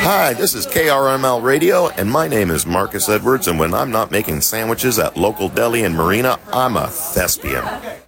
Hi, this is KRML Radio, and my name is Marcus Edwards, and when I'm not making sandwiches at local deli and marina, I'm a thespian.